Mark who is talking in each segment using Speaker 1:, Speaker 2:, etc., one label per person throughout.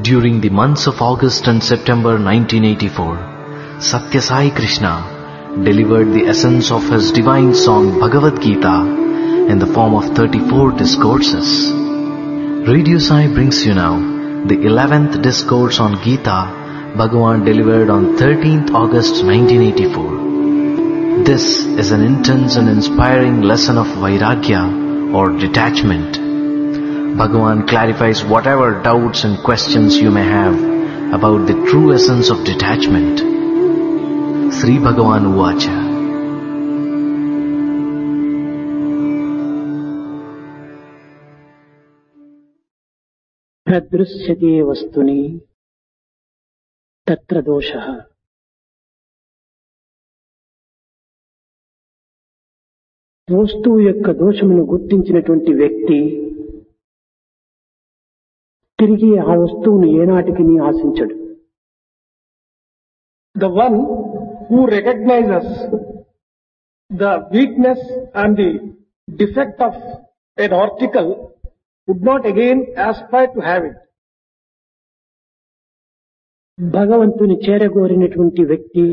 Speaker 1: During the months of August and September 1984, Satya Sai Krishna delivered the essence of his divine song Bhagavad Gita in the form of 34 discourses. Radio Sai brings you now the 11th discourse on Gita Bhagavan delivered on 13th August 1984. This is an intense and inspiring lesson of Vairagya or detachment. Bhagavan clarifies whatever doubts and questions you may have about the true essence of detachment. Sri Bhagavan Uvacha.
Speaker 2: తదృశ్యతే వస్తుని తత్ర దోషః. వస్తువు యొక్క దోషమును గుర్తించినటువంటి వ్యక్తి తిరిగి ఆ వస్తువును ఏనాటికి ఆశించడు.
Speaker 3: The one who recognizes the weakness and the defect of an article would not again aspire to have it.
Speaker 2: భగవంతుని చేరగోరినటువంటి వ్యక్తి,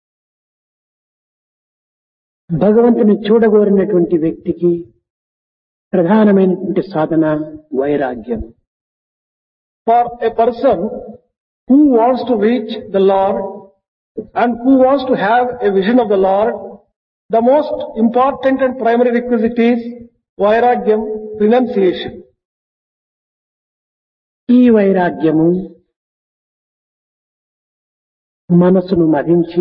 Speaker 2: భగవంతుని చూడగోరినటువంటి వ్యక్తికి ప్రధానమైనటువంటి సాధన వైరాగ్యం.
Speaker 3: For a person who wants to reach the Lord and who wants to have a vision of the Lord, the most important and primary requisite is vairagyam, renunciation.
Speaker 2: ఈ వైరాగ్యము మనసును మదించి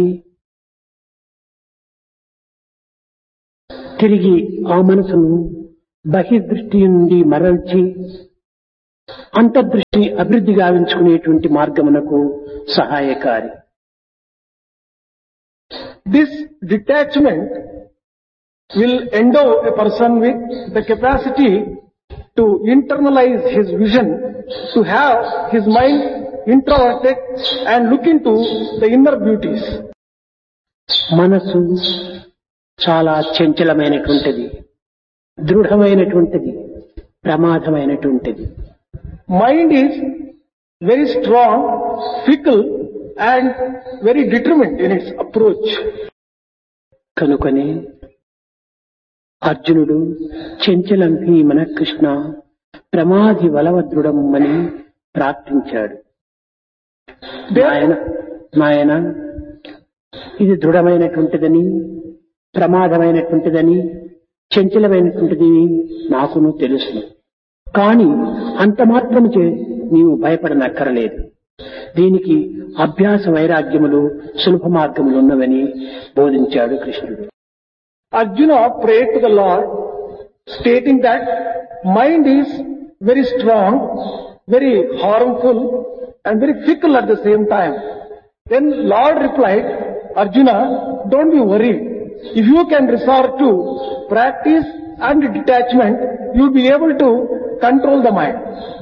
Speaker 2: తిరిగి ఆ మనసును బహిర్దృష్టి నుండి మరల్చి అంతర్దృష్టిని అభివృద్ధి గావించుకునేటువంటి మార్గమునకు సహాయకారి.
Speaker 3: This detachment will endow a person with the capacity to internalize his vision, to have his mind introverted and look into the inner beauties.
Speaker 2: మనసు చాలా చంచలమైనటువంటిది, దృఢమైనటువంటిది, ప్రమాదమైనటువంటిది.
Speaker 3: Mind is very strong, fickle and very determined in its approach.
Speaker 2: కనుకనే అర్జునుడు చంచలం హి మన కృష్ణ ప్రమాది బలవదృఢం అని ప్రార్థించాడు. నాయన ఇది దృఢమైనటువంటిదని, ప్రమాదమైనటువంటిదని, చంచలమైనటువంటిది నాకును తెలుసు. కానీ అంత మాత్రముచే నీవు భయపడనక్కరలేదు. దీనికి అభ్యాస వైరాగ్యములు సులభ మార్గములు ఉన్నవని బోధించాడు కృష్ణుడు.
Speaker 3: Arjuna prayed to the Lord stating that mind is very strong, very harmful and very fickle at the same time. Then Lord replied, Arjuna, don't be worried. If you can resort to practice and detachment, you will be able to control the mind.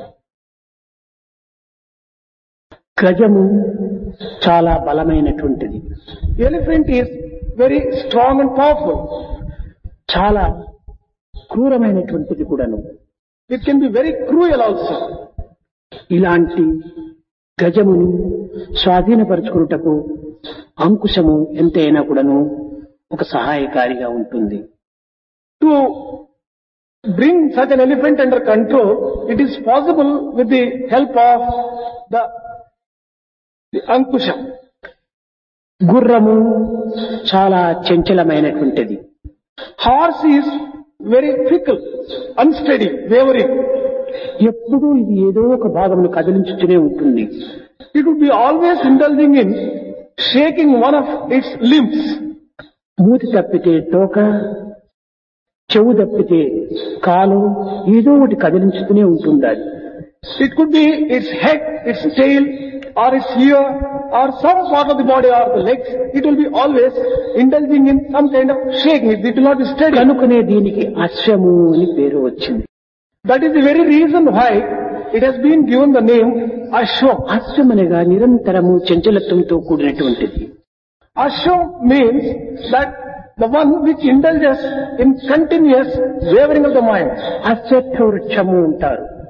Speaker 2: గజము చాలా బలమైనటువంటిది.
Speaker 3: Elephant is very strong and powerful.
Speaker 2: చాలా క్రూరమైనటువంటిది కూడాను.
Speaker 3: It can be very cruel also.
Speaker 2: ఇలాంటి గజమును స్వాధీనపరుచుకున్నటకు అంకుశము ఎంతైనా కూడాను ఒక సహాయకారిగా ఉంటుంది.
Speaker 3: To bring such an elephant under control, it is possible with the help of the ankusham.
Speaker 2: గుర్రము చాలా చంచలమైనటువంటిది.
Speaker 3: Horse is very fickle, unsteady, wavering.
Speaker 2: ఎప్పుడూ ఇది ఏదో ఒక భాగమును కదిలించుతూనే ఉంటుంది.
Speaker 3: It would be always indulging in shaking one of its limbs.
Speaker 2: మూతి తప్పితే తోక, చెవు తప్పితే కాలు, ఏదో ఒకటి కదిలించుతూనే ఉంటుంది.
Speaker 3: It could be its head, its tail, or its ear, or some part of the body or the legs. It will be always indulging in some kind of shaking. It will not be steady.
Speaker 2: కనుకనే దీనికి అశ్వము అని పేరు వచ్చింది.
Speaker 3: That is the very reason why it has been given the name Ashwam.
Speaker 2: అశ్వం అనగా నిరంతరము చంచలత్వంతో కూడినటువంటిది.
Speaker 3: Ashwam means that the one which indulges in continuous wavering of the mind.
Speaker 2: అశ్వత్థ వృక్షము అంటారు.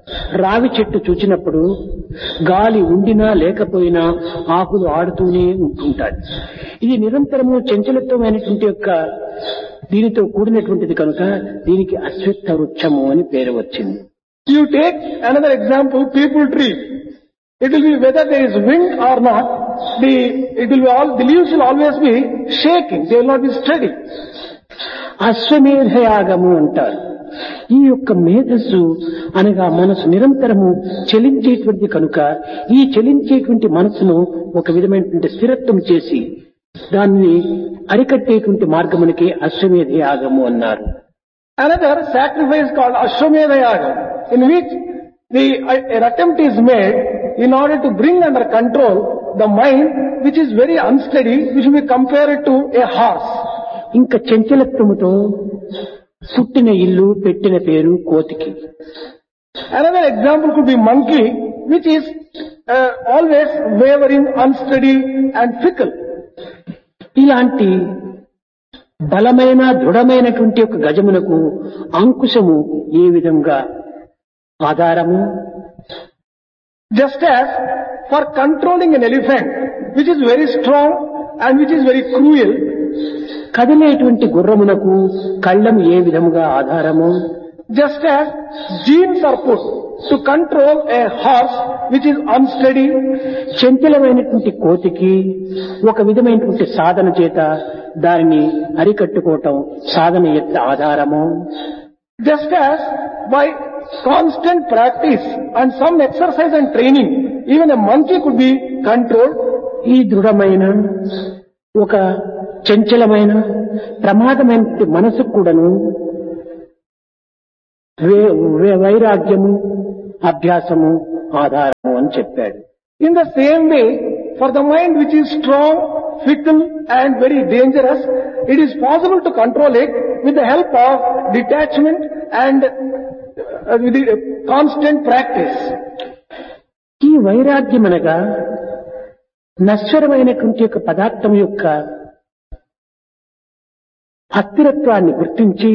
Speaker 2: రావి చెట్టు చూచినప్పుడు గాలి ఉండినా లేకపోయినా ఆకులు ఆడుతూనే ఉంటుంటాయి. ఇది నిరంతరము చంచలత్వమైనటువంటి యొక్క దీనితో కూడినటువంటిది కనుక దీనికి అశ్వత్థ వృక్షము అని పేరు వచ్చింది.
Speaker 3: You take another example, people tree. It will be whether there is wind or not, the leaves will always be shaking, they will not be steady.
Speaker 2: అశ్వమేధయాగము అంటారు. ఈ యొక్క మేధస్సు అనగా మనసు నిరంతరము చలించేటువంటి కనుక ఈ చలించేటువంటి మనసును ఒక విధమైనటువంటి స్థిరత్వం చేసి దాన్ని అరికట్టేటువంటి మార్గమునికి అశ్వమేధ యాగము అన్నారు.
Speaker 3: Another sacrifice called Ashwamedha Yaga, in which an attempt is made in order to bring under control the mind which is very unsteady, which will be compared to a horse.
Speaker 2: ఇంకా చంచలత్వముతో పుట్టిన ఇల్లు పెట్టిన పేరు కోతికి.
Speaker 3: Another example could be monkey, which is always wavering, unsteady and fickle.
Speaker 2: ఇలాంటి బలమైన దృఢమైనటువంటి ఒక గజమునకు అంకుశము ఏ విధంగా ఆధారము,
Speaker 3: just as for controlling an elephant which is very strong and which is very cruel,
Speaker 2: కదిలేటువంటి గుర్రమునకు కళ్ళము ఏ విధముగా ఆధారము,
Speaker 3: just as genes are put to control a horse which is unsteady,
Speaker 2: చంచలమైనటువంటి కోతికి ఒక విధమైనటువంటి సాధన చేత దానిని అరికట్టుకోవటం సాధన యొక్క ఆధారము,
Speaker 3: just as by constant practice and some exercise and training, even a monkey could be controlled.
Speaker 2: ఈ దృఢమైన ఒక చంచలమైన ప్రమాదమైన మనసు కూడాను వైరాగ్యము అభ్యాసము ఆధారము అని చెప్పాడు.
Speaker 3: In the same way, for the mind which is strong, fickle and very dangerous, it is possible to control it with the help of detachment and with the constant practice.
Speaker 2: ఈ వైరాగ్యం అనగా నశ్వరమైనటువంటి యొక్క పదార్థం యొక్క అస్థిరత్వాన్ని గుర్తించి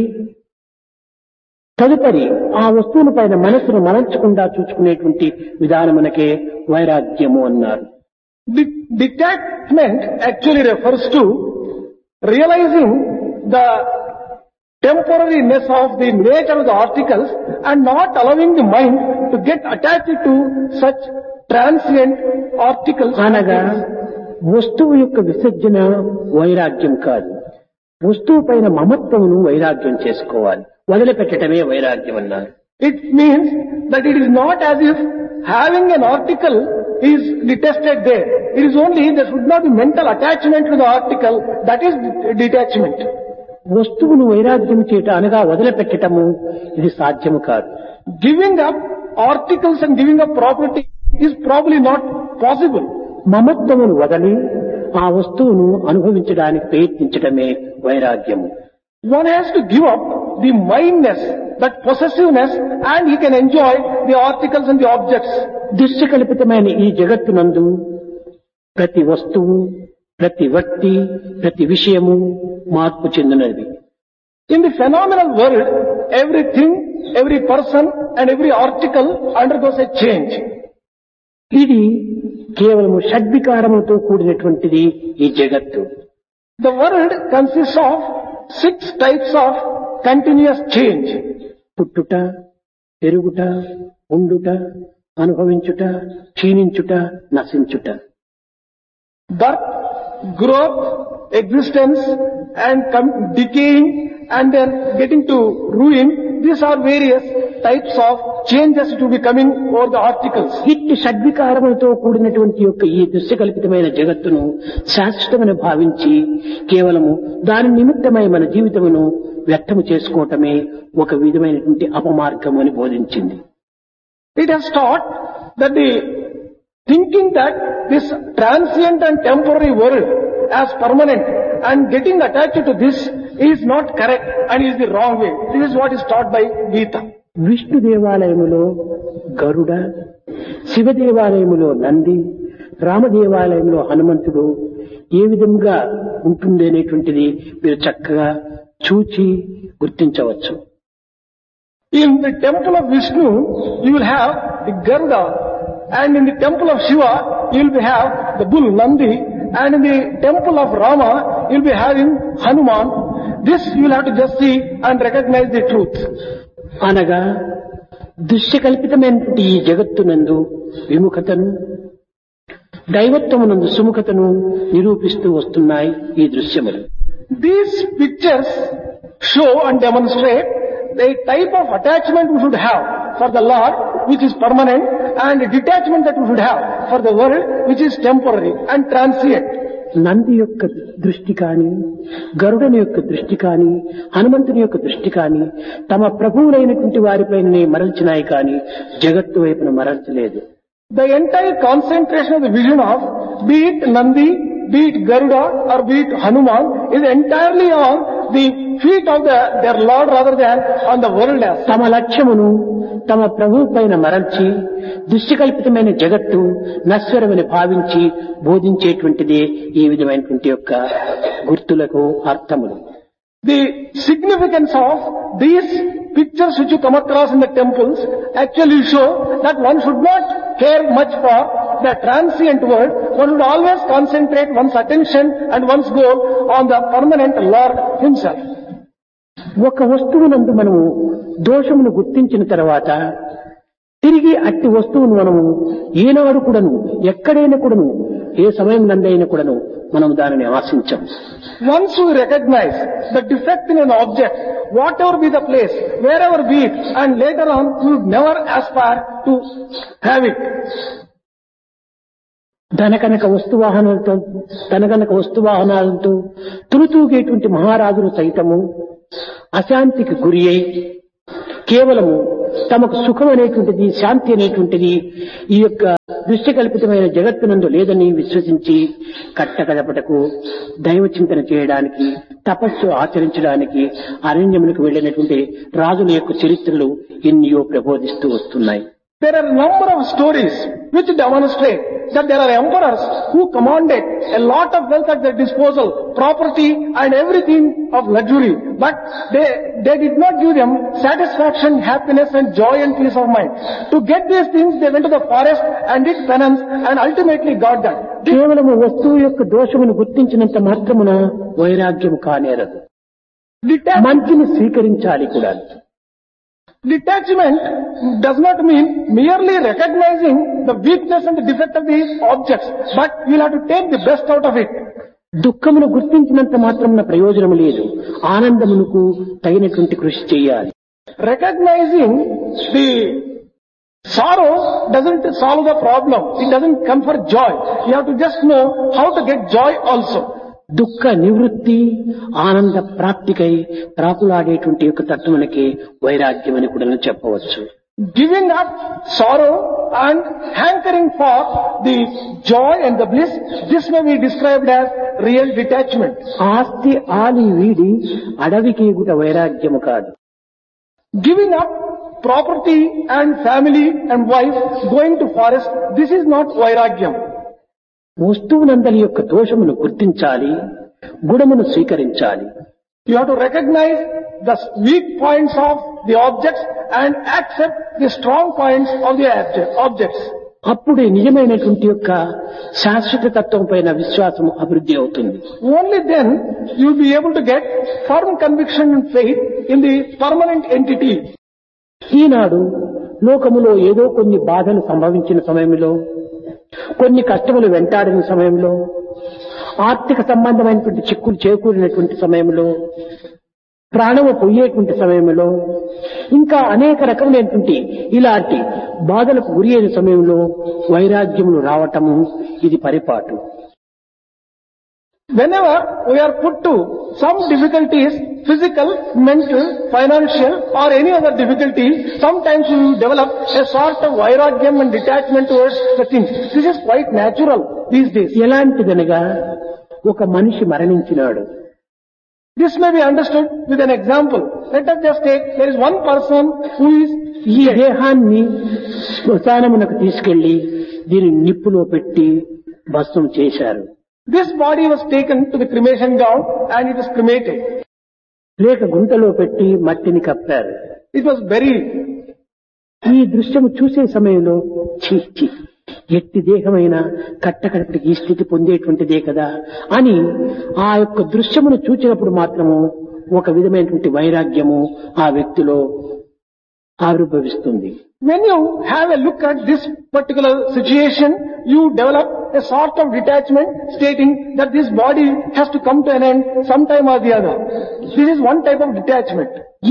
Speaker 2: తదుపరి ఆ వస్తువుల పైన మనసును మరల్చకుండా చూసుకునేటువంటి విధానమునకే వైరాగ్యము అన్నారు.
Speaker 3: Detachment actually refers to realizing the temporariness of the nature of the articles and not allowing the mind to get attached to such transient articles.
Speaker 2: అనగా వస్తువు యొక్క విసర్జన వైరాగ్యం కాదు, వస్తువు పైన మమత్వమును వైరాగ్యం చేసుకోవాలి, వదిలిపెట్టడమే వైరాగ్యం అన్నారు.
Speaker 3: It means that it is not as if having an article is detested there. It is only there should not be mental attachment to the article, that is detachment.
Speaker 2: వస్తువును వైరాగ్యం చేయట అనగా వదిలిపెట్టడము ఇది సాధ్యము కాదు.
Speaker 3: Giving up articles and giving up property is probably not possible.
Speaker 2: మమత్వమును వదలి ఆ వస్తువును అనుభవించడానికి ప్రయత్నించడమే వైరాగ్యము.
Speaker 3: One has to give up the mindness, that possessiveness, and he can enjoy the articles and the objects.
Speaker 2: దృశ్యకల్పితమైన ఈ జగత్తునందు ప్రతి వస్తువు, ప్రతి వ్యక్తి, ప్రతి విషయము మార్పు చెందినది.
Speaker 3: In the phenomenal world, everything, every person and every article undergoes a change.
Speaker 2: ఇది కేవలము షడ్వికారముతో కూడినటువంటిది ఈ జగత్తు.
Speaker 3: The world consists of 6 types of continuous change.
Speaker 2: పుట్టుట, పెరుగుట, ఉండుట, అనుభవించుట, క్షీణించుట, నశించుట.
Speaker 3: Birth, growth, existence and decaying and then getting to ruin. These are various types of changes to be coming over the articles.
Speaker 2: ఇట్టి షడ్వికారములతో కూడినటువంటి యొక్క ఈ దృశ్యకల్పితమైన జగత్తును శాశ్వతమని భావించి కేవలము దాని నిమిత్తమై మన జీవితమును వ్యర్థము చేసుకోవటమే ఒక విధమైనటువంటి అపమార్గము అని బోధించింది.
Speaker 3: It has taught that the thinking that this transient and temporary world as permanent and getting attached to this is not correct and is the wrong way. This is what is taught by Gita.
Speaker 2: Vishnu దేవాలయములో గరుడ, శివ దేవాలయములో నంది, రామ దేవాలయంలో హనుమంతుడు ఏ విధంగా ఉంటుంది అనేటువంటిది మీరు చక్కగా చూచి గుర్తించవచ్చు.
Speaker 3: In the temple of Vishnu, you will have the Garuda, and in the temple of Shiva, you will have the bull Nandi, and in the temple of Rama, you will be having Hanuman. This you will have to just see and recognize the truth.
Speaker 2: అనగా దృశ్యకల్పితమైనటువంటి ఈ జగత్తునందు విముఖతను, దైవత్వమునందు సుముఖతను నిరూపిస్తూ వస్తున్నాయి ఈ దృశ్యములు.
Speaker 3: These pictures show and demonstrate the type of attachment we should have for the Lord, which is permanent, and the detachment that we should have for the world, which is temporary and transient.
Speaker 2: Nandi యొక్క దృష్టి కాని, గరుడని యొక్క దృష్టి కాని, హనుమంతుని యొక్క దృష్టి కాని తమ ప్రభువులైనటువంటి వారిపైనే మరల్చినాయి కాని జగత్తు వైపున మరల్చలేదు.
Speaker 3: The entire concentration of the vision of, be it Nandi, be it Garuda, or be it Hanuman, is entirely on the feet of their Lord rather than on the world as.
Speaker 2: తమ లక్ష్యమును తమ ప్రభువు పైన మరల్చి దృశ్యకల్పితమైన జగత్తు నశ్వరమని భావించి బోధించేటువంటిదే ఈ విధమైనటువంటి యొక్క గుర్తులకు అర్థములు.
Speaker 3: The significance of these pictures which you come across in the temples actually show that one should not care much for the transient world. One should always concentrate one's attention and one's goal on the permanent Lord himself.
Speaker 2: ఒక వస్తువునందు మనము దోషమును గుర్తించిన తర్వాత తిరిగి అట్టి వస్తువును మనము ఏనాడు కూడాను, ఎక్కడైనా కూడాను, ఏ సమయం నందైనా కూడాను మనం దానిని ఆశించం.
Speaker 3: Once we recognize the defect in an object, whatever be the place, wherever be it, and later on we would never aspire to have it.
Speaker 2: ధనకనక వస్తువాహనాలతో తులుతూగేటువంటి మహారాజులు సైతము అశాంతికి గురి అయి కేవలము తమకు సుఖం అనేటువంటిది, శాంతి అనేటువంటిది ఈ యొక్క దృశ్యకల్పితమైన జగత్తునందు లేదని విశ్వసించి కట్టకడపటకు దైవ చింతన చేయడానికి, తపస్సు ఆచరించడానికి అరణ్యములకు వెళ్ళినటువంటి రాజుల యొక్క చరిత్రలు ఎన్నో ప్రబోధిస్తూ వస్తున్నాయి.
Speaker 3: There are a number of stories which demonstrate that there are emperors who commanded a lot of wealth at their disposal, property and everything of luxury, but they did not give them satisfaction, happiness and joy and peace of mind. To get these things, they went to the forest and did penance and ultimately got that.
Speaker 2: కేవలము వస్తువు యొక్క దోషమును గుర్తించినంత మాత్రమున వైరాగ్యము కానేరదు. మంచిని స్వీకరించాలి కూడా.
Speaker 3: Detachment does not mean merely recognizing the weakness and the defect of these objects, but you will have to take the best out of it.
Speaker 2: దుఃఖమును గుర్తించినంత మాత్రమున ప్రయోజనం లేదు, ఆనందమునకు తగినటువంటి కృషి చేయాలి.
Speaker 3: Recognizing the sorrow doesn't solve the problem. It doesn't come for joy. You have to just know how to get joy also.
Speaker 2: దుఃఖ నివృత్తి, ఆనంద ప్రాప్తికై ప్రాకులాడేటువంటి యొక్క తత్వమునకి వైరాగ్యం అని కూడా చెప్పవచ్చు.
Speaker 3: Giving up sorrow and hankering for the joy and the bliss, this may be described as real detachment.
Speaker 2: ఆస్తి ఆలి వీడి అడవికి గుట వైరాగ్యము కాదు.
Speaker 3: Giving up property and family and wife, going to forest, this is not vairagyam.
Speaker 2: వస్తువునందలి యొక్క దోషమును గుర్తించాలి, గుణమును స్వీకరించాలి.
Speaker 3: You have to recognize the weak points of the objects and accept the strong points of the objects.
Speaker 2: అప్పుడే నిజమైనటువంటి యొక్క శాశ్వత తత్వం పైన విశ్వాసము అభివృద్ధి అవుతుంది.
Speaker 3: Only then you will be able to get firm conviction and faith in the permanent entity.
Speaker 2: ఈనాడు లోకములో ఏదో కొన్ని బాధలు సంభవించిన సమయంలో, కొన్ని కష్టములు వెంటాడిన సమయంలో, ఆర్థిక సంబంధమైనటువంటి చిక్కులు చేకూరినటువంటి సమయంలో, ప్రాణము పోయేటువంటి సమయంలో, ఇంకా అనేక రకములైనటువంటి ఇలాంటి బాధలకు గురి అయిన సమయంలో వైరాగ్యములు రావటము ఇది పరిపాటు.
Speaker 3: Whenever we are put to some difficulties, physical, mental, financial or any other difficulty, sometimes we develop a sort of vairagyam and detachment towards the things. This is quite natural these days.
Speaker 2: ఎలాంటిదనగా ఒక మనిషి మరణించినాడు.
Speaker 3: This may be understood with an example. Let us just take, there is one person who is
Speaker 2: ఈ దేహాన్ని శ్మశానమునకు తీసుకెళ్లి దీని నిప్పులో పెట్టి భస్మం చేశారు.
Speaker 3: This body was taken to the cremation ground and it was cremated.
Speaker 2: లేక గుంటలో పెట్టి మట్టిని కప్పారు.
Speaker 3: It was buried.
Speaker 2: ఈ దృశ్యము చూసే సమయంలో చీ ఎట్టి దేహమైన కట్టకడపటికి ఈ స్థితి పొందేటువంటిదే కదా అని ఆ యొక్క దృశ్యమును చూచినప్పుడు మాత్రము ఒక విధమైనటువంటి వైరాగ్యము ఆ వ్యక్తిలో ఆవిర్భవిస్తుంది.
Speaker 3: When you have a look at this particular situation, you develop a sort of detachment stating that this body has to come to an end sometime or the other. This is one type of detachment.
Speaker 2: ఈ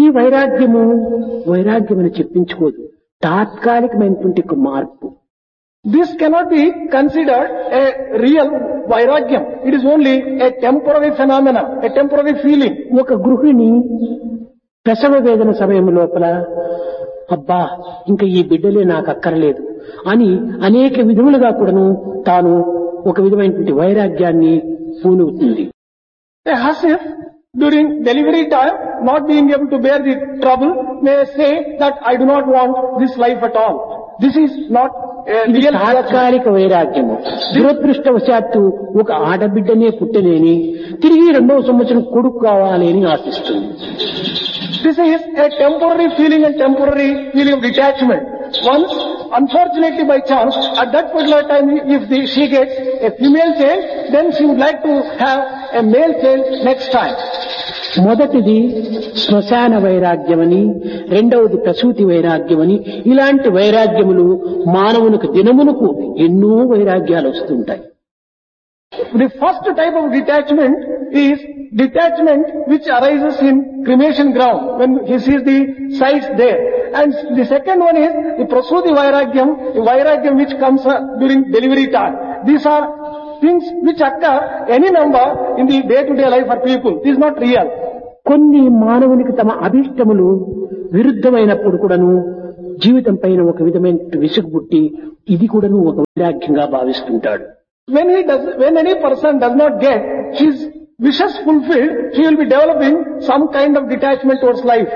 Speaker 2: వైరాగ్యమని చెప్పించుకోదు, తాత్కాలికమైనటువంటి ఒక మార్పు.
Speaker 3: This cannot be considered a real vairagyam. It is only a temporary phenomena, a temporary feeling.
Speaker 2: ఒక గృహిణి ప్రసవ వేదన సమయం లోపల అబ్బా ఇంకా ఈ బిడ్డలే నాకు అక్కర్లేదు అని అనేక విధములుగా కూడాను తాను ఒక విధమైనటువంటి వైరాగ్యాన్ని పూనుతుంది.
Speaker 3: A husband during delivery time, not being able to bear the trouble, may say that I do not want this life at all. This is not a
Speaker 2: ఇది
Speaker 3: real
Speaker 2: తాత్కాలిక వైరాగ్యము. దురదృష్టవశాత్తు ఒక ఆడబిడ్డనే పుట్టలేని తిరిగి 2వ సంవత్సరం కొడుకు కావాలి అని ఆశిస్తుంది.
Speaker 3: This is a temporary feeling and temporary feeling of detachment. Once, unfortunately by chance, at that particular time, if she gets a female child, then she would like to have a male child next time.
Speaker 2: మొదటిది శ్మశాన వైరాగ్యమని, రెండవది ప్రసూతి వైరాగ్యమని, ఇలాంటి వైరాగ్యములు మానవునికి దినమునకు ఎన్నో వైరాగ్యాలు వస్తుంటాయి.
Speaker 3: The first type of detachment is detachment which arises in cremation ground when he sees the sights there. And the second one is the prasuti vairagyam, the vairagyam which comes during delivery time. These are things which occur any number in the day-to-day life for people. This is not real.
Speaker 2: కొన్ని మానవునికి తమ అభిష్టములు విరుద్ధమైనప్పుడు కూడాను జీవితం పైన ఒక విధమైన విసుగు పుట్టి ఇది కూడాను ఒక వైరాగ్యంగా భావిస్తుంటాడు.
Speaker 3: When any person does not get his wishes fulfilled, he will be developing some kind of detachment towards life.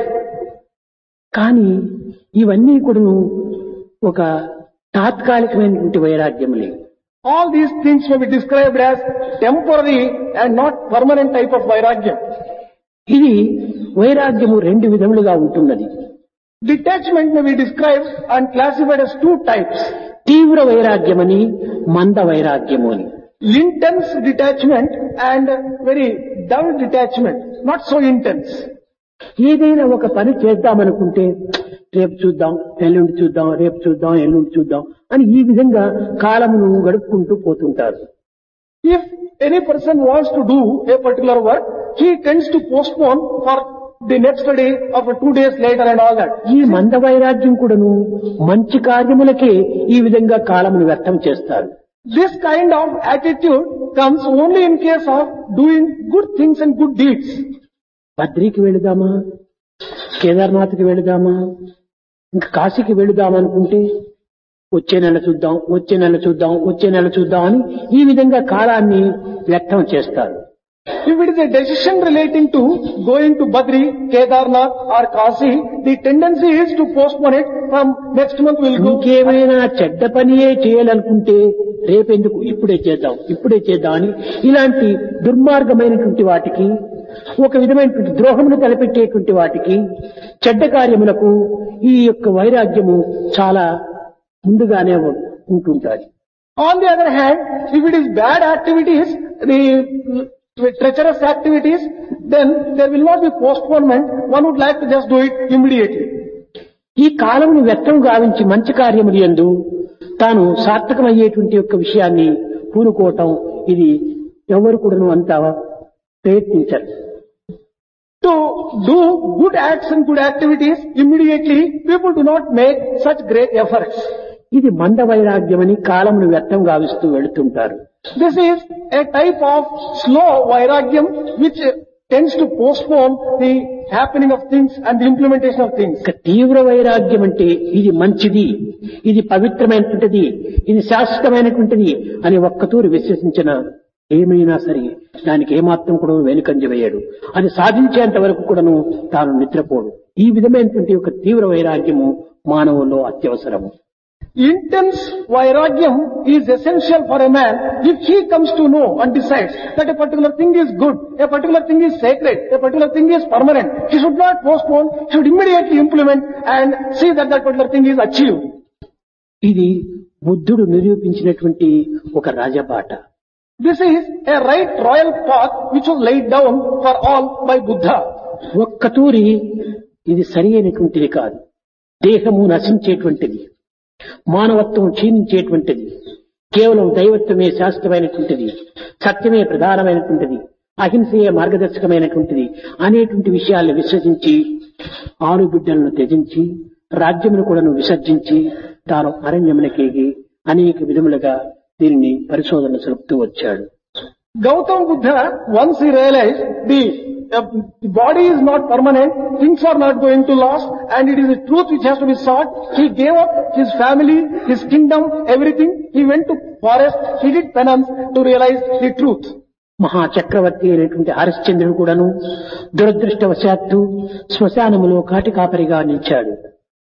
Speaker 2: కానీ ఇవన్నీ కూడాను ఒక తాత్కాలికమైనటువంటి వైరాగ్యములే.
Speaker 3: All these things may be described as temporary and not permanent type of vairagyam.
Speaker 2: ఇది వైరాగ్యము 2 విధములుగా ఉంటున్నది.
Speaker 3: Detachment may be described and classified as 2 types.
Speaker 2: తీవ్ర వైరాగ్యమని, మంద వైరాగ్యము అని.
Speaker 3: Intense detachment and very dull detachment, not so intense.
Speaker 2: ఏదైనా ఒక పని చేద్దామనుకుంటే రేపు చూద్దాం, ఎల్లుండి చూద్దాం, రేపు చూద్దాం, ఎల్లుండి చూద్దాం అని ఈ విధంగా కాలమును గడుపుకుంటూ పోతుంటారు.
Speaker 3: If any person wants to do a particular work, he tends to postpone for the next day or for 2 days later and all that.
Speaker 2: ఈ మంద వైరాగ్యం కూడాను మంచి కార్యములకే ఈ విధంగా కాలమును వ్యర్థం చేస్తారు.
Speaker 3: This kind of attitude comes only in case of doing good things and good deeds.
Speaker 2: బద్రీకి వెళుదామా, కేదార్నాథ్కి వెళుదామా, ఇంకా కాశీకి వెళుదామా అనుకుంటే వచ్చే నెల చూద్దాం, వచ్చే నెల చూద్దాం, వచ్చే నెల చూద్దాం అని ఈ విధంగా కాలాన్ని వ్యర్థం చేస్తారు.
Speaker 3: If it is a decision relating to going to Badri, Kedarnath or Kashi, the tendency is to postpone it from next month we'll go.
Speaker 2: ఇంకేమైనా చెడ్డ పనియే చేయాలనుకుంటే రేపెందుకు, ఇప్పుడే చేద్దాం అని ఇలాంటి దుర్మార్గమైనటువంటి వాటికి, ఒక విధమైనటువంటి ద్రోహమును తలపెట్టేటువంటి వాటికి, చెడ్డ కార్యములకు ఈ యొక్క వైరాగ్యము చాలా ముందుగానే ఉంటుంటారు.
Speaker 3: On the other hand, if it is bad activities, the treacherous activities, then there will not be postponement. One would like to just do it immediately.
Speaker 2: ఈ కాలమును వ్యర్థం గావించి మంచి కార్యములు యందు తాను సార్థకమయ్యేటువంటి యొక్క విషయాన్ని పూనుకోవటం, ఇది ఎవరు కూడాను అంత ప్రయత్నించరు.
Speaker 3: To do good acts and good activities immediately, people do not make such great efforts.
Speaker 2: ఇది మంద వైరాగ్యమని కాలమును వ్యర్థం గావిస్తూ వెళుతుంటారు.
Speaker 3: This is a type of slow vairagyam which tends to postpone the happening of things and the implementation of things.
Speaker 2: తీవ్ర వైరాగ్యం అంటే ఇది మంచిది, ఇది పవిత్రమైనటువంటిది, ఇది శాశ్వతమైనటువంటిది అని ఒక్కతూరి విశ్వసించిన ఏమైనా సరే దానికి ఏమాత్రం కూడా వెనుకంజ వేయడు. అది సాధించేంత వరకు కూడాను తాను నిద్రపోడు. ఈ విధమైనటువంటి ఒక తీవ్ర వైరాగ్యము మానవుల్లో అత్యవసరము.
Speaker 3: Intense vairagyam is essential for a man if he comes to know and decides that a particular thing is good, a particular thing is sacred, a particular thing is permanent. He should not postpone, he should immediately implement and see that that particular thing is achieved.
Speaker 2: ఇది బుద్ధుడు నిరూపించినటువంటి ఒక రాజబాట.
Speaker 3: This is a right royal path which was laid down for all by Buddha.
Speaker 2: ఒక్కతూరి ఇది సరి అయినటువంటిది కాదు. దేహము నశించేటువంటిది, మానవత్వం క్షీణించేటువంటిది, కేవలం దైవత్వమే శాశ్వతమైనటువంటిది, సత్యమే ప్రధానమైనటువంటిది, అహింసయే మార్గదర్శకమైనటువంటిది అనేటువంటి విషయాలను విశ్వసించి ఆరుబిడ్డలను త్యజించి రాజ్యమును కూడాను విసర్జించి తాను అరణ్యమునకేగి అనేక విధములుగా దీనిని పరిశోధన జరుపుతూ వచ్చాడు.
Speaker 3: Gautama Buddha, once he realized the body is not permanent, things are not going to last, and it is the truth which has to be sought, he gave up his family, his kingdom, everything. He went to forest, he did penance to realize the truth.
Speaker 2: మహాచక్రవర్తి అయినటువంటి హరిశ్చంద్రుడు కూడాను దురదృష్టవశాత్తు శ్మశానములో కాటికాపరిగా నిలిచాడు.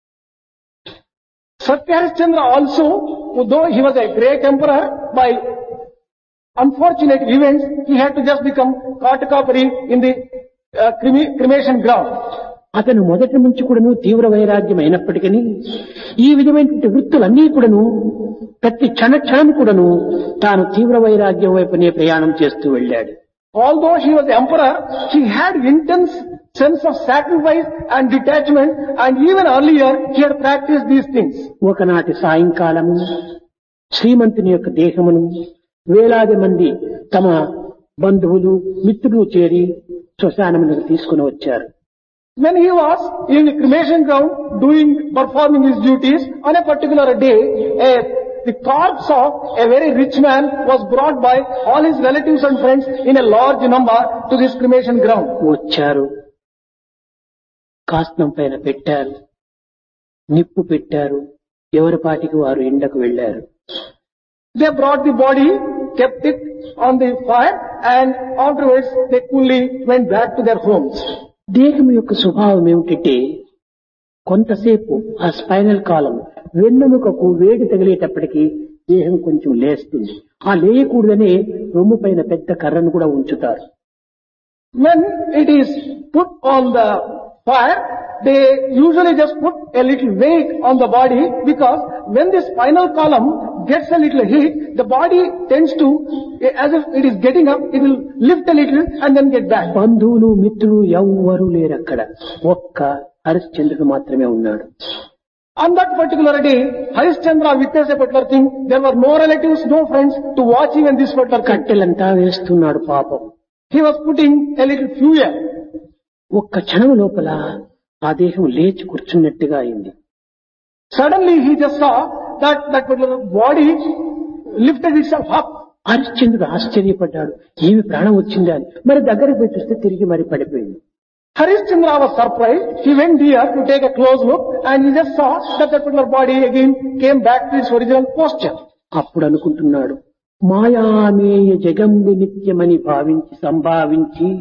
Speaker 3: Satya Harishchandra also, though he was a great emperor, by unfortunate events, he had to just become Katakapari in the cremation ground.
Speaker 2: అతను మొదటి నుంచి కూడాను తీవ్ర వైరాగ్యం అయినప్పటికీ ఈ విధమైనటువంటి వృత్తులన్నీ కూడాను ప్రతి క్షణక్షణం కూడాను తాను తీవ్ర వైరాగ్యం వైపునే ప్రయాణం చేస్తూ వెళ్ళాడు.
Speaker 3: Although he was emperor, he had intense sense of sacrifice and detachment, and even earlier he had practiced these things.
Speaker 2: ఒకనాటి సాయంకాలము శ్రీమంతుని యొక్క దేహమును వేలాది మంది తమ బంధువులు మిత్రులు చేరి శ్మశానమునకు తీసుకుని వచ్చారు.
Speaker 3: When he was in the cremation ground performing his duties, on a particular day, the corpse of a very rich man was brought by all his relatives and friends in a large number to this cremation ground.
Speaker 2: వచ్చారు, కాస్తం పైన పెట్టారు, నిప్పు పెట్టారు, ఎవరి పాటికి వారు ఎండకు వెళ్లారు.
Speaker 3: They brought the body, kept it on the fire, and afterwards they coolly went back to their homes.
Speaker 2: దేహం యొక్క స్వభావం ఏమిటంటే కొంతసేపు ఆ స్పైనల్ కాలం వెన్నెముకకు వేడి తగిలేటప్పటికీ దేహం కొంచెం లేస్తుంది. ఆ లేయకూడదనే రొమ్ము పైన పెద్ద కర్రను కూడా ఉంచుతారు.
Speaker 3: When it is put on the fire, they usually just put a little weight on the body, because when the spinal column gets a little heat, the body tends to, as if it is getting up, it will lift a little and then get back.
Speaker 2: బంధువులు మిత్రులు ఎవ్వరూ లేరు అక్కడ. ఒక్క హరిశ్చంద్రుడు మాత్రమే ఉన్నాడు.
Speaker 3: On that particular day, Harishchandra witnessed a particular thing. There were no relatives, no friends to watch even this particular thing.
Speaker 2: కట్టెలంతా వేస్తున్నాడు పాపం.
Speaker 3: He was putting a little fuel.
Speaker 2: ఒక్క క్షణం లోపల ఆ దేహం లేచి కూర్చున్నట్టుగా అయింది.
Speaker 3: Suddenly he just saw that particular body lifted itself up.
Speaker 2: హరిశ్చంద్రుడు ఆశ్చర్యపడ్డాడు, ఏమి ప్రాణం వచ్చిందా అని. మరి దగ్గరికి పోయి చూస్తే తిరిగి మరి పడిపోయింది.
Speaker 3: Harishchandra was surprised. He went there to take a close look, and he just saw that particular body again came back to its original posture.
Speaker 2: అప్పుడు అనుకుంటున్నాడు, మాయామేయ జగంబి నిత్యమని భావించి సంభావించి.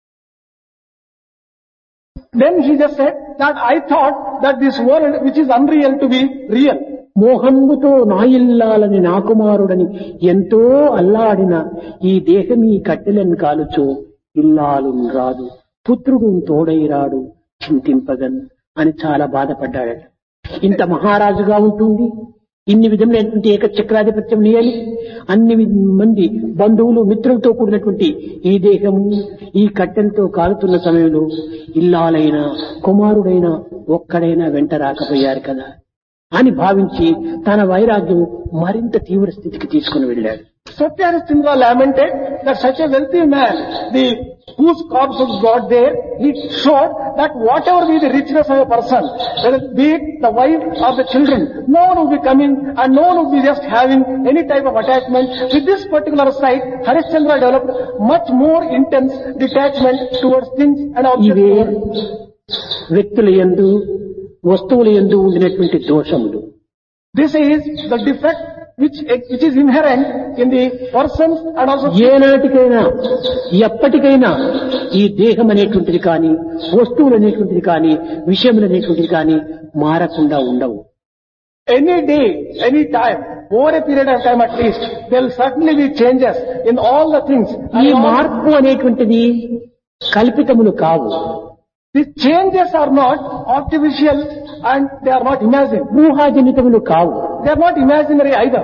Speaker 3: Then he just said that I thought that this world which is unreal to be real.
Speaker 2: మోహంబుతో నాయిల్లాలని నాకుమారుడని ఎంతో అల్లాడిన ఈ దేహం ఈ కట్టెలను కాలుచు ఇల్లాలు రాదు, పుత్రుడు తోడై రాడు చింతింపగన్ అని చాలా బాధపడ్డాడట. ఇంత మహారాజుగా ఉంటుంది, ఇన్ని విధములైనటువంటి ఏకచక్రాధిపత్యం నియలి అన్ని మంది బంధువులు మిత్రులతో కూడినటువంటి ఈ దేహము ఈ కట్టెలతో కాలుతున్న సమయంలో ఇల్లాలైనా కుమారుడైనా ఒక్కడైనా వెంట రాకపోయారు కదా అని భావించి తన వైరాగ్యం మరింత తీవ్ర స్థితికి తీసుకుని వెళ్ళాడు.
Speaker 3: Satya Harishchandra lamented that such a wealthy man, whose corpse was brought there, he showed that whatever be the richness of a person, whether be it the wife or the children, no one would be coming and no one would be just having any type of attachment. With this particular sight, Harishchandra developed much more intense detachment towards things and
Speaker 2: ఇవే
Speaker 3: objects.
Speaker 2: వ్యక్తుల యందు వస్తువుల యందు ఉండినటువంటి దోషములు.
Speaker 3: This is the defect which is inherent in the persons and also
Speaker 2: ఏనాటికైనా ఎప్పటికైనా ఈ దేహం అనేటువంటిది కానీ వస్తువులు అనేటువంటిది కానీ విషయములు అనేటువంటిది కానీ మారకుండా ఉండవు.
Speaker 3: Any day, any time, over a period of time at least, there will certainly be changes in all the things.
Speaker 2: ఈ మార్పు అనేటువంటిది కల్పితములు కావు.
Speaker 3: These changes are not artificial and they are not imagined.
Speaker 2: ఊహాజనితములు కావు.
Speaker 3: They are not imaginary either.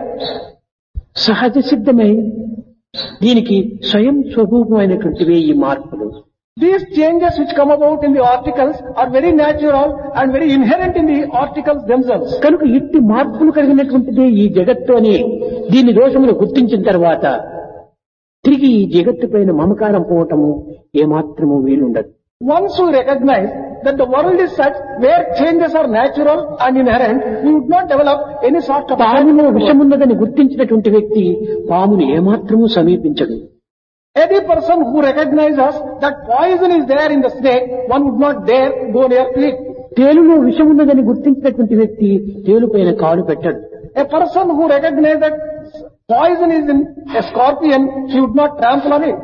Speaker 2: సహజ సిద్ధమై దీనికి స్వయం స్వరూపమైనటువంటివే ఈ మార్పులు.
Speaker 3: These changes which come about in the articles are very natural and very inherent in the articles themselves.
Speaker 2: కనుక ఇట్టి మార్పులు కలిగినటువంటిదే ఈ జగత్తు అని దీని దోషములు గుర్తించిన తర్వాత తిరిగి ఈ జగత్తు పైన మమకారం పోవటము ఏమాత్రము వీలుండదు.
Speaker 3: Once we recognize that the world is such where changes are natural and inherent, we would not develop any sort of...
Speaker 2: పాములో విషమున్నదని గుర్తించినటువంటి వ్యక్తి పాముని ఏమాత్రము సమీపించడు.
Speaker 3: Any person who recognizes that poison is there in the snake, one would not dare go near to it.
Speaker 2: తేలులో విషమున్నదని గుర్తించినటువంటి వ్యక్తి తేలుపైన కాలు పెట్టడు.
Speaker 3: A person who recognizes that poison is in a scorpion, he would not trample on it.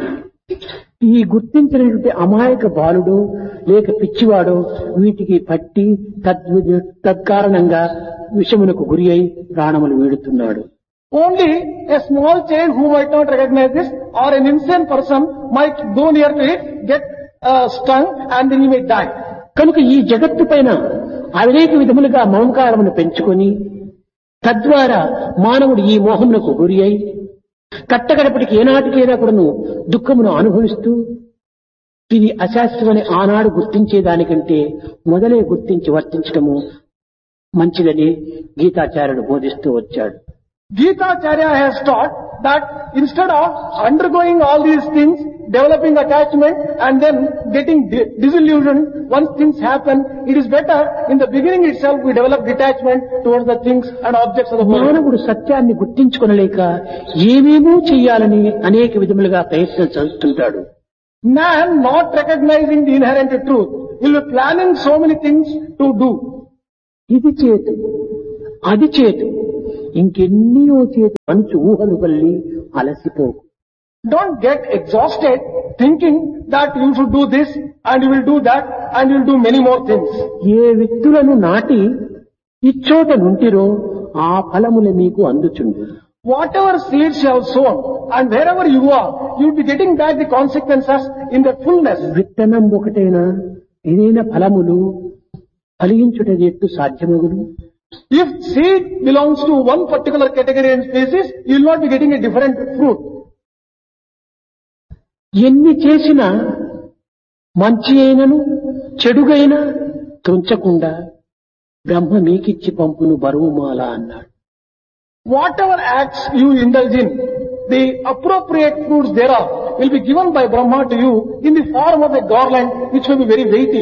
Speaker 2: ఈ గుర్తించినటువంటి అమాయక బాలుడు లేక పిచ్చివాడు వీటికి పట్టి తత్కారణంగా విషమునకు గురి అయి ప్రాణములు వీడుతున్నాడు.
Speaker 3: Only a small child who might not recognize this or an insane person might go near to it, get stung and then he may die.
Speaker 2: కనుక ఈ జగత్తు పైన అనేక విధములుగా మమకారమును పెంచుకొని తద్వారా మానవుడు ఈ మోహమునకు గురి అయి కట్టగడపటికి ఏనాటికైనా కూడాను దుఃఖమును అనుభవిస్తూ ఇది అశాస్త్రమని ఆనాడు గుర్తించేదానికంటే మొదలే గుర్తించి వర్తించటము మంచిదని గీతాచార్యుడు బోధిస్తూ వచ్చాడు.
Speaker 3: Gita Acharya has taught that instead of undergoing all these things, developing attachment and then getting disillusioned once things happen, it is better in the beginning itself we develop detachment towards the things and objects of the world.
Speaker 2: మానవుడు సత్యాన్ని గుర్తించుకొనలేక ఏమేమో చెయ్యాలని అనేక విధములుగా ప్రయత్నం చేస్తుంటాడు.
Speaker 3: Man not recognizing the inherent truth will be planning so many things to do.
Speaker 2: ఇది చేతు అది చేతు ఇంకెన్నో చేతు మంచి ఊహలు Valli అలసిపోకు.
Speaker 3: Don't get exhausted thinking that you should do this and you will do that and you will do many more things.
Speaker 2: ఏ విత్తులను నాటి ఇచ్చోట నుంటిరో ఆ ఫలములు మీకు అందుచుండు.
Speaker 3: Whatever seeds you have sown and wherever you are, you will be getting back the consequences in the fullness.
Speaker 2: విత్తనం ఒకటైనా ఏదైనా ఫలములు ఫలించుట ఎట్టు సాధ్యమగును?
Speaker 3: If seed belongs to one particular category and species, you will not be getting a different fruit.
Speaker 2: ఎన్ని చేసినా మంచి అయినను చెడుగైనా తుంచకుండా బ్రహ్మ మీకిచ్చి పంపును బరువుమాల అన్నాడు.
Speaker 3: Whatever acts you indulge in, the appropriate fruits thereof will be given by Brahma to you in the form of a garland which will be very weighty.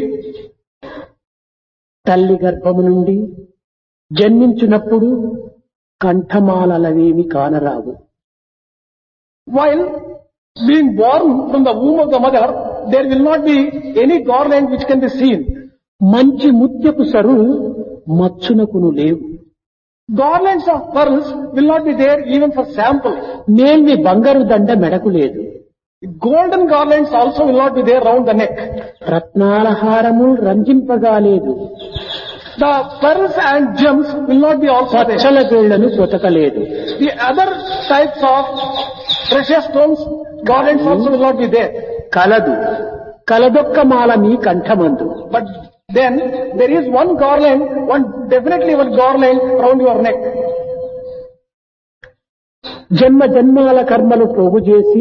Speaker 2: తల్లి గర్భము నుండి జన్మించినప్పుడు కంఠమాలవేమి కానరావు.
Speaker 3: While being born from the womb of the mother, there will not be any garland which can be seen.
Speaker 2: మంచి ముత్యపు sir మచ్చునకును లేవు.
Speaker 3: Garlands of pearls will not be there even for sample.
Speaker 2: మేల్వి బంగారు దండ మెడకు లేదు.
Speaker 3: Golden garlands also will not be there round the neck.
Speaker 2: రత్నాల హారము రంజింపగాలేదు.
Speaker 3: The pearls and gems will not be also there.
Speaker 2: Pachchala గేళ్లను పొతకలేదు.
Speaker 3: The other types of precious stones, garlands also will not be there.
Speaker 2: కలదు కలదొక్క మాల మీ కంఠమందు.
Speaker 3: But then there is one garland, definitely one garland round your neck.
Speaker 2: జన్మ జన్మాల కర్మలు పోగు చేసి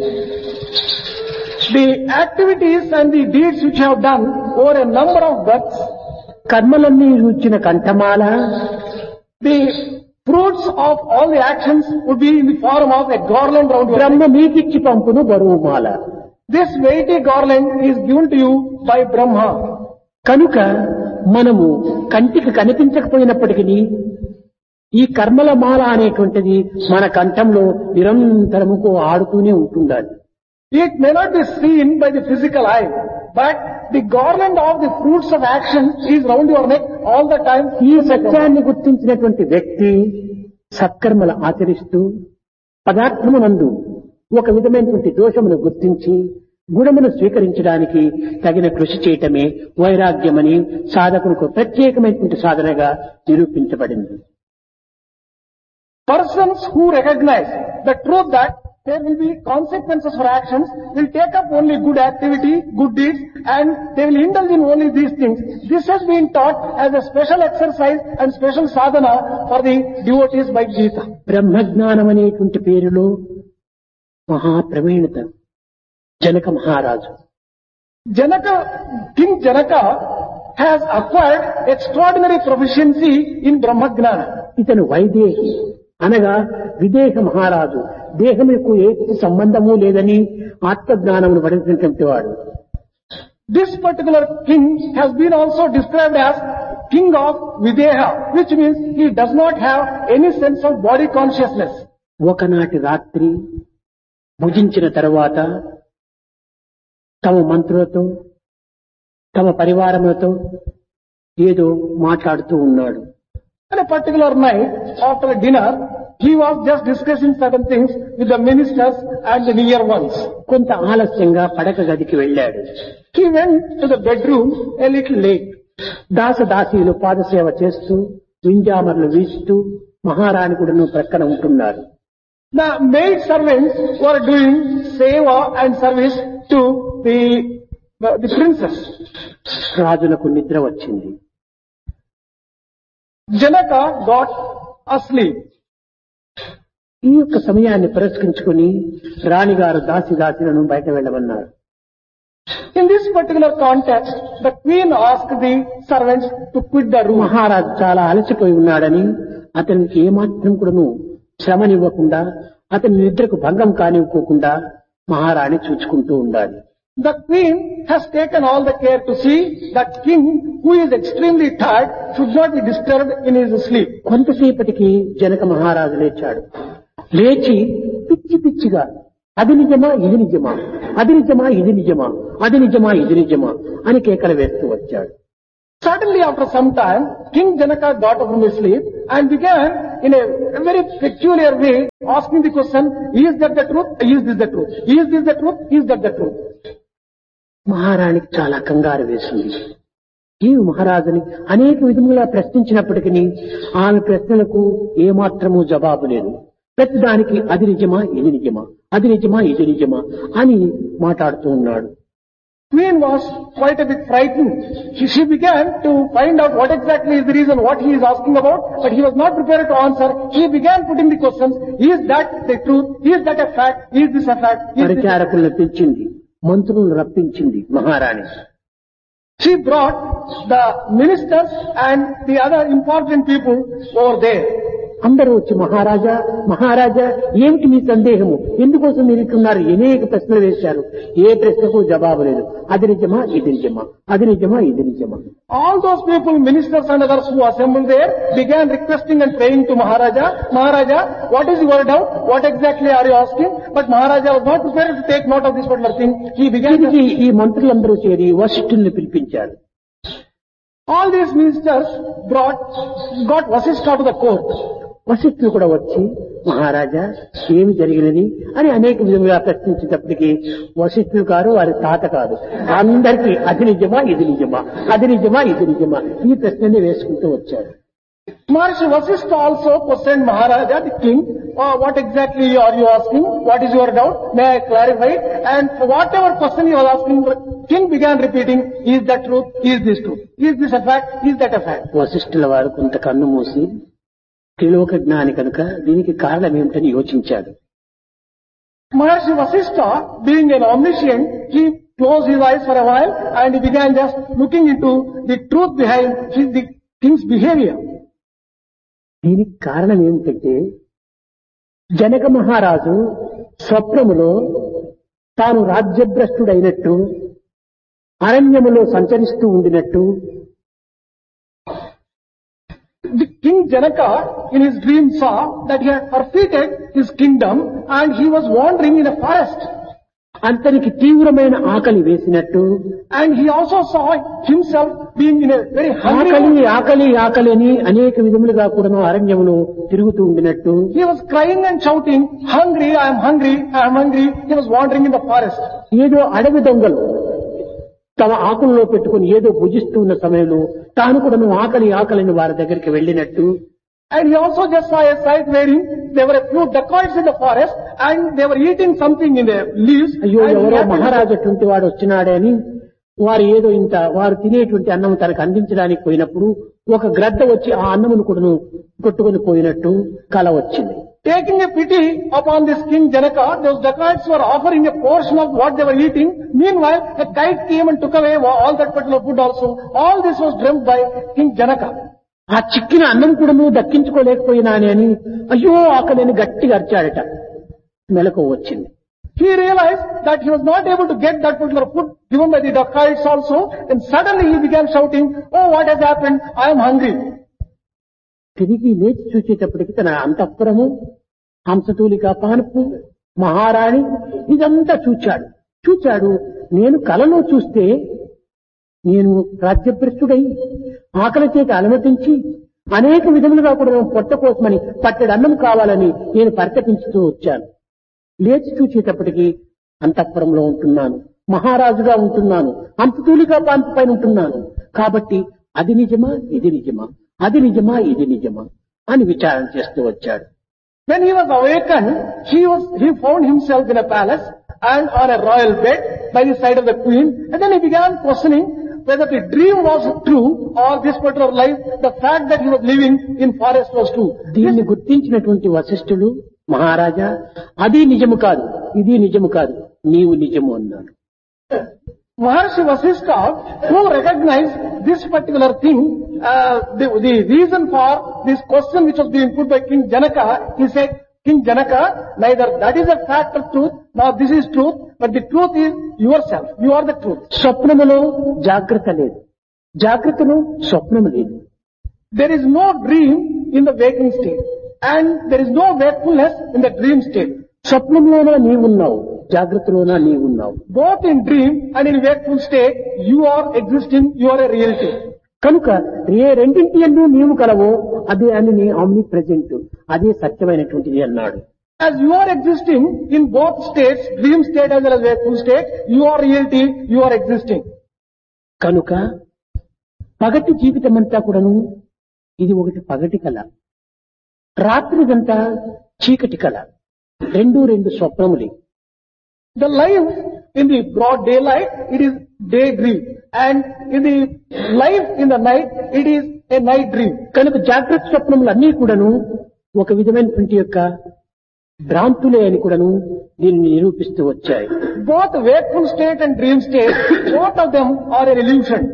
Speaker 3: The activities and the deeds which you have done over a number of births,
Speaker 2: కర్మలన్నీ రుచిన కంఠమాల
Speaker 3: the fruits of all the actions would be in the form of a garland round your
Speaker 2: Brahma
Speaker 3: neck.
Speaker 2: మీకిచ్చి పంపును బరువుమాల.
Speaker 3: This weighty garland is given to you by Brahma.
Speaker 2: కనుక మనము కంటికి కనిపించకపోయినప్పటికీ ఈ కర్మల మాల అనేటువంటిది మన కంఠంలో నిరంతరముకు ఆడుతూనే ఉంటుండాలి.
Speaker 3: It may not be seen by the physical eye, but the garland of the fruits of action is round your neck all the time.
Speaker 2: ఈ సత్యాన్ని గుర్తించినటువంటి వ్యక్తి సత్కర్మలు ఆచరిస్తూ పదార్థమునందు ఒక విధమైనటువంటి దోషమును గుర్తించి గుణమును స్వీకరించడానికి తగిన కృషి చేయటమే వైరాగ్యమని సాధకులకు ప్రత్యేకమైనటువంటి సాధనగా నిరూపించబడింది.
Speaker 3: Persons who recognize the truth that there will be consequences for actions will take up only good activity, good deeds, and they will indulge in only these things. This has been taught as a special exercise and special sadhana for the devotees by Gita.
Speaker 2: బ్రహ్మజ్ఞానం అనేటువంటి పేరులో మహాప్రవీణత జనక మహారాజు.
Speaker 3: King Janaka has acquired extraordinary proficiency in Brahmagnana.
Speaker 2: ఇతను వైదేహి అనగా విదేహ మహారాజు. దేహముకు ఏ సంబంధము లేదని ఆత్మజ్ఞానమును పడినటువంటి వాడు.
Speaker 3: This particular king has been also described as king of Videha, which means he does not have any sense of body consciousness.
Speaker 2: ఒకనాటి రాత్రి భుజించిన తరువాత తమ మంత్రులతో తమ పరివారములతో ఏదో మాట్లాడుతూ ఉన్నాడు.
Speaker 3: On a particular night, after dinner, he was just discussing certain things with the ministers and the near ones.
Speaker 2: కొంత ఆలస్యంగా పడక గదికి వెళ్ళాడు.
Speaker 3: He went to the bedroom a little late.
Speaker 2: దాసదాసీలు పాదసేవ చేస్తూ వింజామర్లు వీస్తూ మహారాణి కూడాను ప్రక్కన ఉంటున్నారు.
Speaker 3: The maid servants were doing seva and service to the princess.
Speaker 2: రాజులకు నిద్ర వచ్చింది.
Speaker 3: Janaka got asleep.
Speaker 2: ఈ యొక్క సమయాన్ని పురస్కరించుకుని రాణిగారు దాసీలను బయట వెళ్ళమన్నారు.
Speaker 3: In this particular context, the queen asked the servants to quit the room.
Speaker 2: మహారాజు చాలా అలసిపోయి ఉన్నాడని అతనికి ఏమాత్రం కూడాను శ్రమనివ్వకుండా అతని నిద్రకు భంగం కానివ్వకుండా మహారాణి చూచుకుంటూ ఉండాలి.
Speaker 3: The queen has taken all the care to see that king who is extremely tired should not be disturbed in his sleep.
Speaker 2: కొంతసేపటికి జనక మహారాజు లేచాడు. లేచి పిచ్చి పిచ్చిగా అది నిజమా ఇది నిజమా, అది నిజమా ఇది నిజమా, అది నిజమా ఇది నిజమా అని కేకలు వేస్తూ వచ్చాడు.
Speaker 3: Suddenly after some time, King Janaka got up from his sleep and began in a very peculiar way asking the question, is that the truth? Is this the truth? Is this the truth? Is that the truth?
Speaker 2: మహారాణికి చాలా కంగారు వేసింది. ఈ మహారాజుని అనేక విధములుగా ప్రశ్నించినప్పటికీ ఆమె ప్రశ్నలకు ఏమాత్రము జవాబు లేదు. ప్రతిదానికి అది నిజమా ఇది నిజమా, అది నిజమా ఇది నిజమా అని మాట్లాడుతూ ఉన్నాడు.
Speaker 3: Queen was quite a bit frightened. She began to find out what exactly is the reason, what he is asking about, but he was not prepared to answer. He began putting the questions, is that the truth? Is that a fact? Is this a fact?
Speaker 2: పరిచారకులను పిలిచింది, మంత్రులను రప్పించింది మహారాణి.
Speaker 3: She brought the ministers and the other important people over there.
Speaker 2: అందరూ వచ్చి మహారాజా మహారాజా ఏమిటి మీ సందేహము, ఎందుకోసం మీరు ఇట్టున్నారు, అనేక ప్రశ్నలు వేశారు. ఏ ప్రశ్నకు జవాబు లేదు. అది నిజమా ఇది నిజమా, అది నిజమా ఇది నిజమా.
Speaker 3: All those people, ministers and others who assembled there, began requesting and praying to Maharaja, Maharaja, what is your doubt? What exactly are you asking? But Maharaja was not prepared to take note of this particular thing. He began
Speaker 2: దీనికి ఈ మంత్రులందరూ చేరి వశిష్ఠుల్ని పిలిపించారు.
Speaker 3: All these ministers got Vasishtha to the court.
Speaker 2: వశిష్ఠులు కూడా వచ్చి మహారాజా ఏమి జరిగినది అని అనేక విధంగా ప్రశ్నించేటప్పటికీ వశిష్ఠులు కాదు, వారి తాత కాదు, అందరికీ అది నిజమా ఇది నిజమా, అది నిజమా ఇది నిజమా ఈ ప్రశ్నని వేసుకుంటూ వచ్చారు.
Speaker 3: Maharishi Vasishtha also questioned Maharaja, the king, what exactly are you asking? What is your doubt? May I clarify it? And for whatever question he was asking, the king began repeating, is that truth? Is this truth? Is this a fact? Is that a fact?
Speaker 2: వశిష్ఠుల వారు కొంత కన్ను మూసి త్రిలోక జ్ఞాని కనుక దీనికి కారణం ఏమిటని యోచించాడు.
Speaker 3: Maharishi Vasishtha, being an omniscient, he closed his eyes for a while and he began just looking into the truth behind the king's behavior.
Speaker 2: దీనికి కారణం ఏమిటంటే జనక మహారాజు స్వప్నములో తాను రాజ్యభ్రష్టుడైనట్టు అరణ్యములో సంచరిస్తూ ఉండినట్టు
Speaker 3: The king Janaka in his dream saw that he had forfeited his kingdom and he was wandering in a forest.
Speaker 2: అతనికి తీవ్రమైన ఆకలి వేసినట్టు
Speaker 3: And he also saw himself being in a very hungry
Speaker 2: ఆకలి
Speaker 3: mood.
Speaker 2: ఆకలి ఆకలి అని అనేక విధములుగా కూడాను అరణ్యమును తిరుగుతూ ఉండినట్టు
Speaker 3: He was crying and shouting, hungry, I am hungry, I am hungry. He was wandering in the forest.
Speaker 2: ఏదో అడవి దొంగలు తమ ఆకుల్లో పెట్టుకుని ఏదో భుజిస్తూ ఉన్న సమయంలో తాను కూడాను ఆకలి ఆకలిని వారి దగ్గరికి వెళ్ళినట్టు
Speaker 3: And he also just saw a sight wherein there were a few dacoits in the forest and they were eating something in the leaves.
Speaker 2: అయ్యో
Speaker 3: And he
Speaker 2: ఎవరో
Speaker 3: happened to-
Speaker 2: మహారాజు అటువంటి వాడు వచ్చినాడే అని వారు ఏదో ఇంత వారు తినేటువంటి అన్నం తనకు అందించడానికి పోయినప్పుడు ఒక గ్రద్ద వచ్చి ఆ అన్నమును కూడాను కొట్టుకొని పోయినట్టు కల వచ్చింది.
Speaker 3: Taking a pity upon this King Janaka, those dacoits were offering a portion of what they were eating. Meanwhile, a kite came and took away all that particular food also. All this was dreamt by King Janaka.
Speaker 2: ఆ చిక్కిన అన్నం కూడా నువ్వు దక్కించుకోలేకపోయినానే అని అయ్యో ఆకలిని గట్టిగా అరిచాడట. మెలకు వచ్చింది.
Speaker 3: He realized that he was not able to get that particular food given by the dacoits also. And suddenly he began shouting, oh, what has happened? I am hungry.
Speaker 2: తిరిగి లేచి చూసేటప్పటికి తన అంతఃపురము హంసతూలిక పానపు మహారాణి ఇదంతా చూచాడు. నేను కలలో చూస్తే నేను రాజ్యభ్రష్టుడై ఆకలి చేత అనుమతించి అనేక విధములుగా కూడా పొట్ట కోసమని పట్టెడు అన్నం కావాలని నేను పరితపించుతూ వచ్చాను. లేచి చూసేటప్పటికి అంతఃపురంలో ఉంటున్నాను, మహారాజుగా ఉంటున్నాను, హంసతూలిక పాన్పు పైన ఉంటున్నాను. కాబట్టి అది నిజమా ఇది నిజమా, అది నిజమా ఇది నిజమా అని విచారణ చేస్తూ వచ్చాడు.
Speaker 3: When he was awakened, he found himself in a palace and on a royal bed by the side of the queen. And then he began questioning whether the dream was true or this particular life, the fact that he was living in forest was true.
Speaker 2: దీన్ని గుర్తించినటువంటి వశిష్ఠుడు మహారాజా అది నిజము కాదు ఇది నిజము కాదు నీవు నిజము అన్నాడు.
Speaker 3: Maharshi Vasishtha, who recognized this particular thing, the reason for this question which was being put by King Janaka, he said, King Janaka, neither that is a fact of truth, nor this is truth, but the truth is yourself. You are the truth.
Speaker 2: స్వప్నములో జాగ్రత్త లేదు, జాగ్రత్తలో స్వప్నము లేదు.
Speaker 3: There is no dream in the waking state, and there is no wakefulness in the dream state.
Speaker 2: స్వప్నంలోనా నీవున్నావు, జాగ్రత్తలోనా నీవున్నావు.
Speaker 3: Both in dream and in wakeful state, you are existing, you are a reality.
Speaker 2: కనుక ఏ రెండింటి యందు నీవు కలవో అదే అని omni present, అదే సత్యమైనటువంటిది అన్నాడు.
Speaker 3: As you are existing in both states, dream state as well as wakeful state, you are reality, you are existing.
Speaker 2: కనుక పగటి జీవితం అంతా కూడాను ఇది ఒకటి పగటి కళ, రాత్రిదంతా చీకటి కళ, రెండు స్వప్నములే.
Speaker 3: The life in the broad daylight, it is daydream. And in the life in the night, it is a night dream.
Speaker 2: కనుక జాగ్రత్త స్వప్నములు అన్నీ కూడాను ఒక విధమైనటువంటి యొక్క భ్రాంతులే అని కూడాను దీన్ని నిరూపిస్తూ వచ్చాయి.
Speaker 3: Both wakeful state and dream state, both of them are an illusion.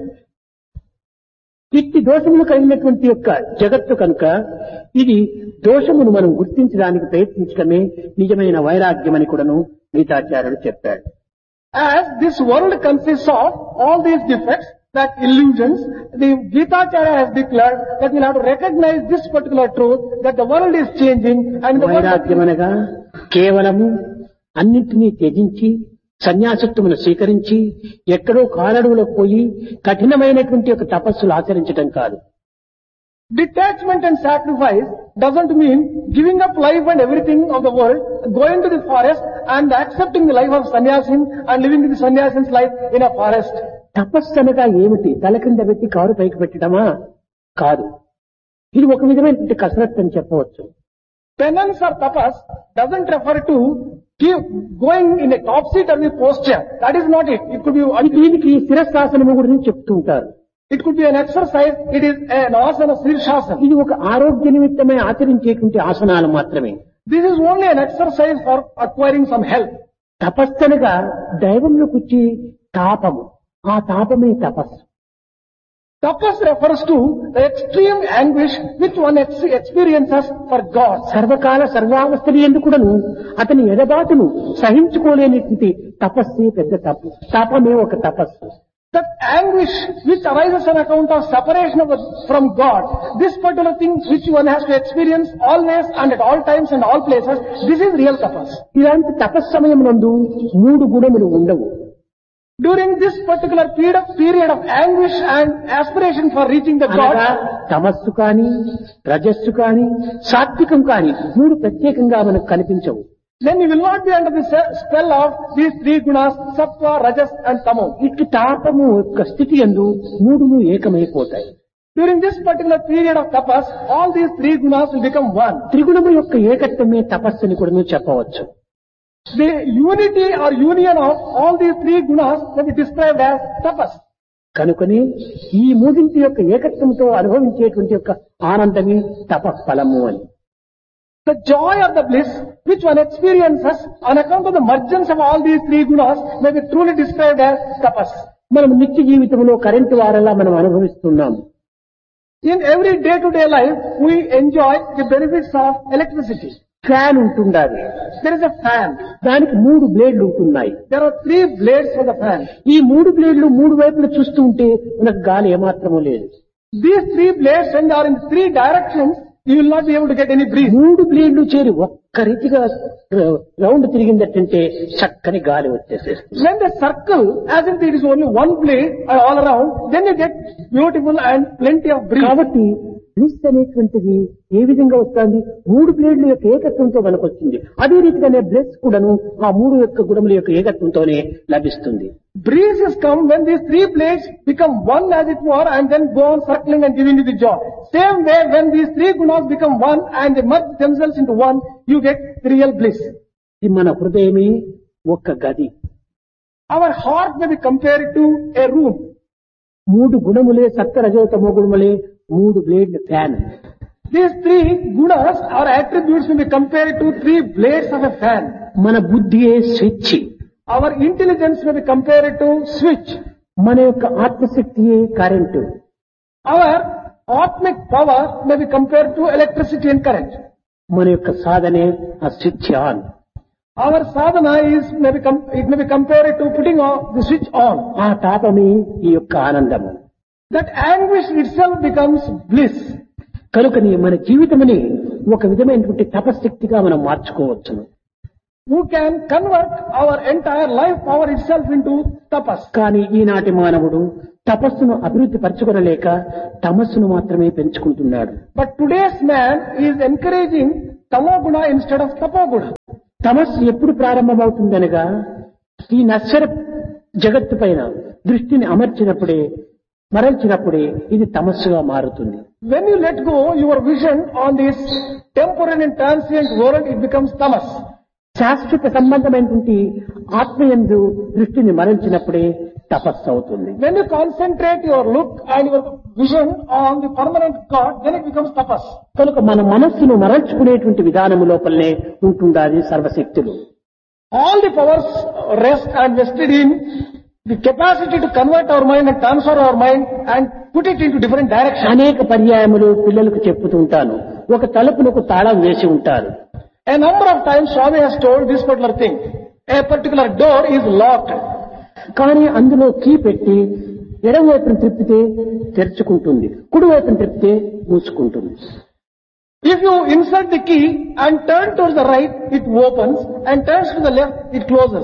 Speaker 2: ఇట్టి దోషములు కలిగినటువంటి యొక్క జగత్తు కనుక ఇది దోషమును మనం గుర్తించడానికి ప్రయత్నించడమే నిజమైన వైరాగ్యం అని కూడాను గీతాచార్యుడు చెప్పాడు.
Speaker 3: As this world consists of all these defects, that illusions, the Gitacharya has declared that we'll have to recognize this particular truth, that the world is changing and the world...
Speaker 2: వైరాగ్యం అనగా కేవలము అన్నింటినీ త్యజించి సన్యాసత్వమును స్వీకరించి ఎక్కడో కారడువులకు పోయి కఠినమైనటువంటి ఒక తపస్సులు ఆచరించడం కాదు.
Speaker 3: Detachment and sacrifice doesn't mean giving up life and everything of the world, going to the forest and accepting the life of sannyasin and living the sannyasin's life in a forest.
Speaker 2: తపస్సు అనగా ఏమిటి? తల కింద పెట్టి car పైకి పెట్టడమా? కాదు. ఇది ఒక విధమైనటువంటి కసరత్తు అని చెప్పవచ్చు.
Speaker 3: Penance or tapas doesn't refer to going in a topsy-turvy posture. That is not it. It could be...
Speaker 2: దీనికి శిరస్సాసనము గురించి చెప్తూ ఉంటారు.
Speaker 3: It could be an exercise. It is an asana, Sirshasana.
Speaker 2: ఇది ఒక ఆరోగ్య నిమిత్తమై ఆచరించేటువంటి ఆసనాలు మాత్రమే.
Speaker 3: This is only an exercise for acquiring some health.
Speaker 2: తపస్సనగా దైవంలోకి వచ్చి తాపము, ఆ తాపమే తపస్సు.
Speaker 3: Tapas refers to the extreme anguish which one experiences for God.
Speaker 2: సర్వకాల సర్వావస్థలు ఎందుకుడను అతని ఎడబాటును సహించుకోలేనిటువంటి తపస్సే పెద్ద తప్పు, తాపమే ఒక తపస్సు.
Speaker 3: That anguish which arises on account of separation from God, this particular thing which one has to experience always and at all times and all places, this is real tapas.
Speaker 2: ఇలాంటి తపస్సు సమయం నందు 3 గుణములు ఉండవు.
Speaker 3: During this particular period of anguish and aspiration for reaching the
Speaker 2: అనగా
Speaker 3: God,
Speaker 2: తమస్సు కాని రజస్సు కాని సాత్వికం కాని మూడు ప్రత్యేకంగా మనకు కనిపించవు.
Speaker 3: then you will not be under the spell of these three gunas, sattva, rajas and tamo.
Speaker 2: ఇట్లు తాపము యొక్క స్థితి యందు మూడును ఏకమైపోతాయి.
Speaker 3: During this particular period of tapas, all these three gunas will become one.
Speaker 2: త్రిగుణము యొక్క ఏకత్వమే తపస్సుని కూడా చెప్పవచ్చు.
Speaker 3: The unity or union of all these three gunas can be described as tapas.
Speaker 2: కనుకనే ఈ మూడింటి యొక్క ఏకత్వంతో అనుభవించేటువంటి యొక్క ఆనందమే తపఫలము అని.
Speaker 3: The joy of the bliss which one experiences on account of the mergence of all these three gunas may be truly described as tapas.
Speaker 2: మనం నిత్య జీవితంలో కరెంటు వారలా మనం అనుభవిస్తున్నాము.
Speaker 3: In every day-to-day life, we enjoy the benefits of electricity.
Speaker 2: Fan ఉంటుండాలి.
Speaker 3: There is a fan.
Speaker 2: దానికి మూడు బ్లేడ్లు ఉంటున్నాయి.
Speaker 3: There are three blades for the fan.
Speaker 2: ఈ మూడు బ్లేడ్లు మూడు వైపులు చూస్తూ ఉంటే మనకు గాలి ఏమాత్రమూ లేదు.
Speaker 3: These three blades, when they are in three directions, you will not be able to get any breeze.
Speaker 2: మూడు బ్లేడ్లు చేరి ఒక్క రీతిగా రౌండ్ తిరిగిందటంటే చక్కని గాలి వచ్చేసేస్తుంది.
Speaker 3: When they circle, as if it is only one blade all around, then you get beautiful and plenty of breeze.
Speaker 2: కాబట్టి bliss అనేటువంటిది ఏ విధంగా వస్తుంది? మూడు బ్లేడ్ల యొక్క ఏకత్వంతో మనకు వచ్చింది. అదే రీతిగానే బ్లెస్ కూడాను ఆ మూడు యొక్క గుణముల యొక్క ఏకత్వంతోనే లభిస్తుంది.
Speaker 3: Breezes come when these three blades become one as it were and then go on circling and giving you the joy. Same way when these three gunas become one and they merge themselves into one, you get the real bliss.
Speaker 2: ఈ మన హృదయమే ఒక్క గది.
Speaker 3: Our heart may be compared to a room.
Speaker 2: మూడు గుణములే సత్వ రజో తమో గుణములే మూడు బ్లేడ్ల fan.
Speaker 3: These three gunas or attributes may be compared to three blades of a fan.
Speaker 2: మన బుద్ధియే switch.
Speaker 3: Our intelligence may be compared to switch.
Speaker 2: మన యొక్క ఆత్మశక్తియే current.
Speaker 3: Our atmic power may be compared to electricity and current.
Speaker 2: మన యొక్క సాధనే ఆ switch on.
Speaker 3: Our sadhana it may be compared to putting the switch on.
Speaker 2: ఆ తాపమే ఈ యొక్క ఆనందము.
Speaker 3: That anguish itself becomes bliss.
Speaker 2: కనుకని మన జీవితముని ఒక విధమైనటువంటి తపశక్తిగా మనం మార్చుకోవచ్చును.
Speaker 3: Who can convert our entire life power itself into tapas.
Speaker 2: కానీ ఈనాటి మానవుడు తపస్సును అభివృద్ధి పరచుకొనలేక తమస్సును మాత్రమే పెంచుకుంటున్నాడు.
Speaker 3: But today's man is encouraging tamoguna instead of tapoguna.
Speaker 2: తమస్సు ఎప్పుడు ప్రారంభమవుతుందనగా ఈ నశ్వర జగత్తు పైన దృష్టిని అమర్చినప్పుడే మరల్చినప్పుడే ఇది తమస్సుగా మారుతుంది.
Speaker 3: When you let go your vision on this temporary and transient world, it becomes tamas.
Speaker 2: శాశ్వత సంబంధమైనటువంటి ఆత్మయందు దృష్టిని మరల్చినప్పుడే తపస్సు అవుతుంది.
Speaker 3: When you concentrate your look and your vision on the permanent God, then it becomes tapas.
Speaker 2: కనుక మన మనస్సును మరల్చుకునేటువంటి విధానము లోపలనే ఉంటుండాలి సర్వశక్తులు.
Speaker 3: All the powers rest and vested in the capacity to convert our mind and transfer our mind and put it into different directions.
Speaker 2: అనేక పర్యాయములు పిల్లలకు చెప్పుతూ ఉంటాను. ఒక తలుపునకు తాళం వేసి ఉంటారు.
Speaker 3: A number of times Swami has told this particular thing. A particular door is locked.
Speaker 2: కానీ అందులో కీ పెట్టి ఎడమవైపున తిప్పితే తెరుచుకుంటుంది, కుడివైపున తిప్పితే మూసుకుంటుంది.
Speaker 3: If you insert the key and turn towards the right, it opens, and turns to the left, it closes.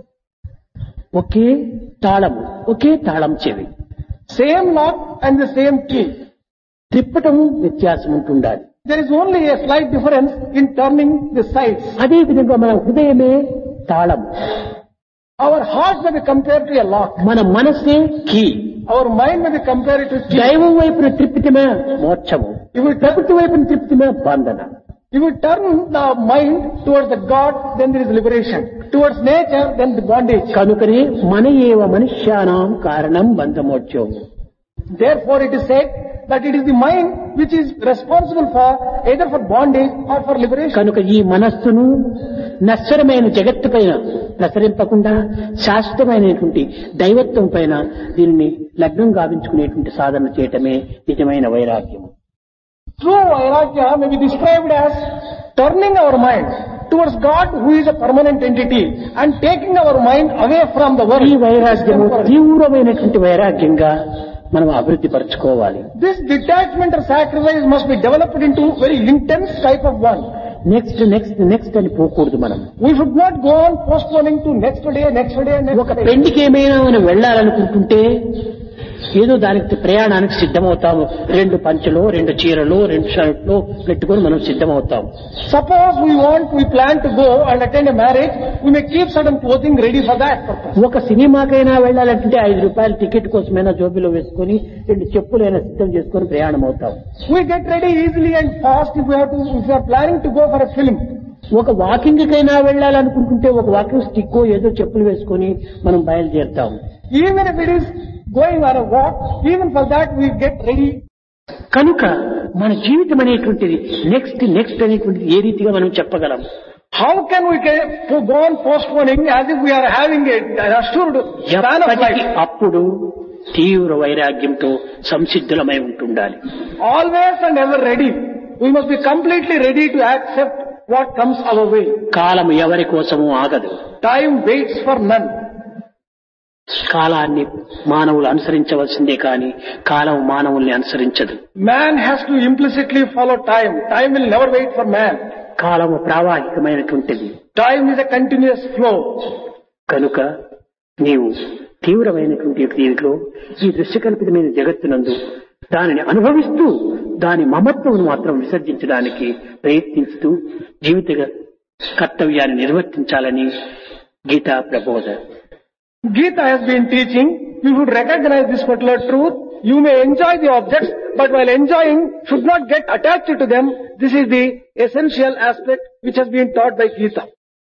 Speaker 2: ఒకే తాళము, ఒకే తాళం చెవి,
Speaker 3: Same lock and the same key.
Speaker 2: తిప్పటము వ్యత్యాసం ఉంటుండాలి.
Speaker 3: There is only a slight difference in turning the sides.
Speaker 2: అదే విధంగా మన హృదయమే తాళం.
Speaker 3: Our heart may be compared to a lock.
Speaker 2: మన మనసే key.
Speaker 3: Our mind may be compared to key.
Speaker 2: దైవం వైపున త్రిప్పితమే మోక్షము, ప్రకృతి వైపున త్రిప్పితమే బంధన.
Speaker 3: If you turn the mind towards the God, then there is liberation. Towards nature, then the bondage.
Speaker 2: కనుకనే మన ఏవ మనుష్యానాం కారణం బంధమోక్షం.
Speaker 3: Therefore it is said that it is the mind which is responsible for either for bondage or for liberation.
Speaker 2: కనుక ఈ మనస్సును నశ్వరమైన జగత్తు పైన ప్రసరింపకుండా శాశ్వతమైనటువంటి దైవత్వం పైన దీనిని లగ్నం గావించుకునేటువంటి సాధన చేయటమే నిజమైన వైరాగ్యం.
Speaker 3: True vairagya may be described as turning our mind towards God who is a permanent entity and taking our mind away from the world.
Speaker 2: ఈ వైరాగ్యము తీవ్రమైనటువంటి వైరాగ్యంగా మనం అభివృద్ధి పరచుకోవాలి.
Speaker 3: This detachment or sacrifice must be developed into very intense type of one.
Speaker 2: Next అని పోకూడదు మనం.
Speaker 3: We should not go on postponing to next day.
Speaker 2: ఒక పెళ్లికి ఏమైనా మనం వెళ్ళాలనుకుంటుంటే ఏదో దానికి ప్రయాణానికి సిద్ధమవుతాము. 2 పంచలు, 2 చీరలు, 2 షర్ట్లు పెట్టుకొని మనం సిద్ధమవుతాం.
Speaker 3: Suppose we plan to go and attend a marriage, we may keep certain clothing ready for that purpose.
Speaker 2: ఒక సినిమాకైనా వెళ్ళాలంటే 5 రూపాయల టికెట్ కోసమైనా జోబిలో వేసుకొని 2 చెప్పులైనా సిద్ధం చేసుకొని ప్రయాణం అవుతాం.
Speaker 3: We get ready easily and fast if we are planning to go for a film.
Speaker 2: ఒక వాకింగ్ కైనా వెళ్ళాలనుకుంటుంటే ఒక వాకింగ్ స్టిక్ ఏదో చెప్పులు వేసుకొని మనం బయలుదేరుతాం.
Speaker 3: Even if it is going on a walk, even for that we get ready.
Speaker 2: కనుక మన జీవితం అనేటువంటిది నెక్స్ట్ అనేటువంటిది ఏ రీతిగా మనం చెప్పగలం?
Speaker 3: How can we go on postponing as if we are having an assured span of life?
Speaker 2: అప్పుడు తీవ్ర వైరాగ్యంతో సంసిద్ధులమై ఉంటుండాలి.
Speaker 3: Always and ever ready. We must be completely ready to accept what comes our way.
Speaker 2: కాలం ఎవరి కోసము ఆగదు.
Speaker 3: Time waits for none.
Speaker 2: కాలాన్ని మానవులు అనుసరించవలసిందే కానీ కాలం మానవుల్ని అనుసరించదు.
Speaker 3: Man has to implicitly follow time. Time will never wait for man.
Speaker 2: కాలము ప్రావాహికమైనటువంటిది.
Speaker 3: Time is a continuous flow.
Speaker 2: కనుక నీవు తీవ్రమైనటువంటి దీంట్లో ఈ దృశ్యకల్పితమైన జగత్తునందు దానిని అనుభవిస్తూ దాని మమత్వమును మాత్రం విసర్జించడానికి ప్రయత్నిస్తూ జీవిత కర్తవ్యాన్ని నిర్వర్తించాలని గీతా ప్రబోధ.
Speaker 3: Gita has been teaching, you should recognize this particular truth. You may enjoy the objects, but while enjoying, should not get attached to them. This is the essential aspect which has been taught by Gita.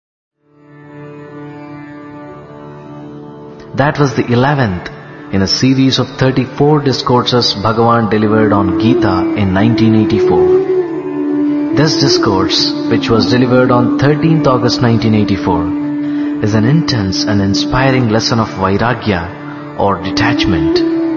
Speaker 1: That was the 11th in a series of 34 discourses Bhagavan delivered on Gita in 1984. This discourse, which was delivered on 13th August 1984, is an intense and inspiring lesson of Vairagya or detachment.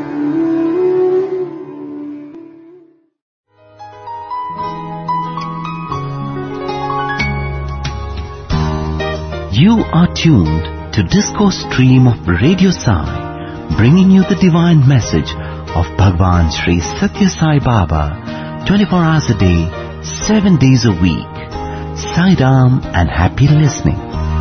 Speaker 4: You are tuned to Discourse Stream of Radio Sai, bringing you the divine message of Bhagwan Sri Satya Sai Baba, 24 hours a day, 7 days a week. Sai Ram and happy listening.